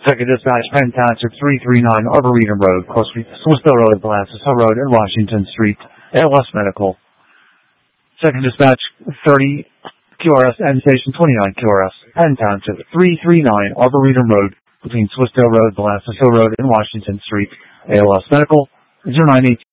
Second dispatch, Penn Township 339 Arboretum Road, Swissville Road, Blastus Hill Road, and Washington Street, ALS Medical. Second dispatch, 30 QRS and Station 29 QRS, Penn Township 339 Arboretum Road, between Swissville Road, Blastus Hill Road, and Washington Street, ALS Medical. 0918